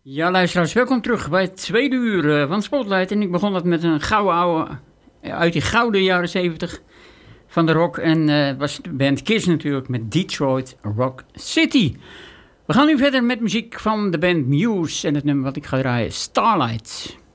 Ja, luisteraars, welkom terug bij het tweede uur van Spotlight. En ik begon dat met een gouden oude, uit die gouden jaren 70 van de rock. En was de band Kiss natuurlijk met Detroit Rock City. We gaan nu verder met muziek van de band Muse en het nummer wat ik ga draaien, Starlight.